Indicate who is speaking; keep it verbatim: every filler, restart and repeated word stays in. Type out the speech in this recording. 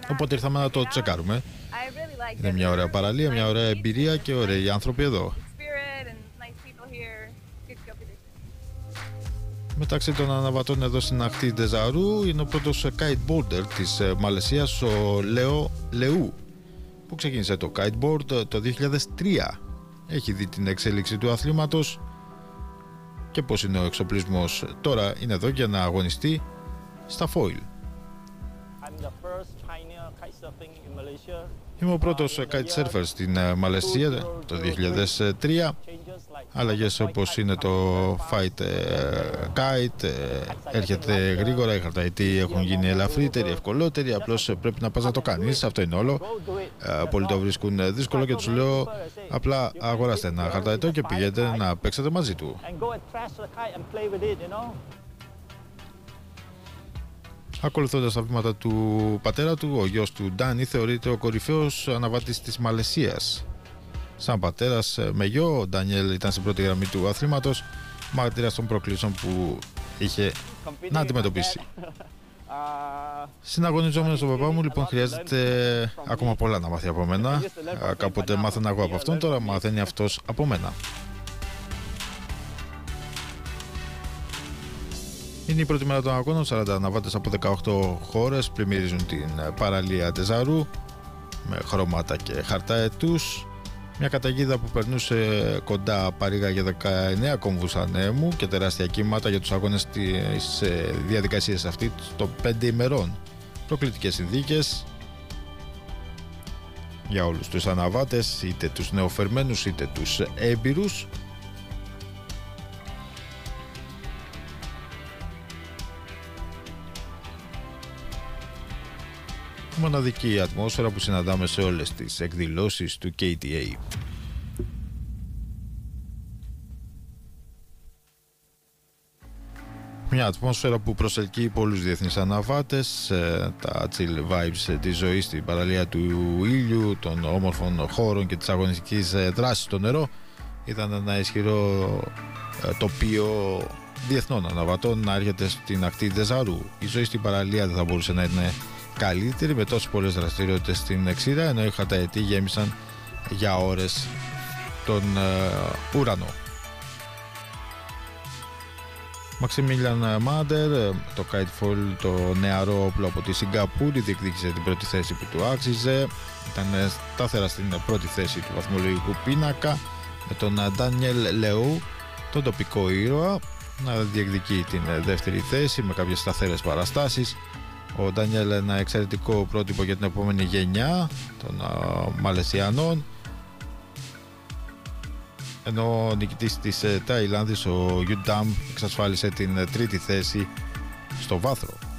Speaker 1: Οπότε ήρθαμε να το τσεκάρουμε. Είναι μια ωραία παραλία, μια ωραία εμπειρία και ωραίοι άνθρωποι εδώ. Μεταξύ των αναβατών εδώ στην ακτή Ντεζαρού είναι ο πρώτος kiteboarder της Μαλαισίας, ο Λέο Λεού, που ξεκίνησε το kiteboard το δύο χιλιάδες τρία. Έχει δει την εξέλιξη του αθλήματος και πώς είναι ο εξοπλισμός. Τώρα είναι εδώ για να αγωνιστεί στα foil. Είμαι ο πρώτος kitesurfer στην Μαλαισία το δύο χιλιάδες τρία. Αλλαγές όπως είναι το fight kite, έρχεται γρήγορα, οι χαρταετοί έχουν γίνει ελαφρύτεροι, ευκολότεροι, απλώς πρέπει να πας να το κάνεις, αυτό είναι όλο. Πολλοί το βρίσκουν δύσκολο και τους λέω απλά αγοράστε ένα χαρταετό και πηγαίνετε να παίξετε μαζί του. Ακολουθώντας τα βήματα του πατέρα του, ο γιος του Ντάνι θεωρείται ο κορυφαίος αναβάτης της Μαλαισίας. Σαν πατέρας με γιο, ο Ντάνιελ ήταν στην πρώτη γραμμή του αθλήματος, μάρτυρας των προκλήσεων που είχε να αντιμετωπίσει. Συναγωνιζόμενος στον παπά μου, λοιπόν, χρειάζεται ακόμα πολλά να μάθει από μένα. Κάποτε μάθαινα εγώ από αυτόν, τώρα μαθαίνει αυτός από μένα. Είναι η πρώτη μέρα των αγώνων, σαράντα αναβάτες από δεκαοκτώ χώρες πλημμυρίζουν την παραλία Ντεζαρού με χρώματα και χαρταετούς. Μια καταιγίδα που περνούσε κοντά παρήγαγε δεκαεννέα κόμβους ανέμου και τεράστια κύματα για τους αγώνες της διαδικασίας αυτή των πέντε ημερών. Προκλητικές συνθήκες για όλους τους αναβάτες, είτε τους νεοφερμένους είτε τους έμπειρους. Μοναδική ατμόσφαιρα που συναντάμε σε όλες τις εκδηλώσεις του κέι τι έι. Μια ατμόσφαιρα που προσελκύει πολλούς διεθνείς αναβάτες, τα chill vibes της ζωής στην παραλία του ήλιου, των όμορφων χώρων και της αγωνιστικής δράσης στο νερό. Ήταν ένα ισχυρό τοπίο διεθνών αναβατών να έρχεται στην ακτή Ντεζαρού. Η ζωή στην παραλία δεν θα μπορούσε να είναι καλύτερη με τόσες πολλές δραστηριότητες στην ξηρά, ενώ οι χαρταετοί γέμισαν για ώρες τον uh, ουρανό. Μαξιμίλιαν Μάντερ, το kite foil, το νεαρό όπλο από τη Σιγκαπούρη, διεκδίκησε την πρώτη θέση που του άξιζε. Ήταν σταθερά στην πρώτη θέση του βαθμολογικού πίνακα, με τον Ντάνιελ Λεού, τον τοπικό ήρωα, να διεκδικεί την δεύτερη θέση με κάποιες σταθερές παραστάσεις. Ο Ντάνιελ ένα εξαιρετικό πρότυπο για την επόμενη γενιά των uh, Μαλαισιανών, ενώ ο νικητής της uh, Ταϊλάνδης, ο Γιου Νταμ, εξασφάλισε την uh, τρίτη θέση στο βάθρο.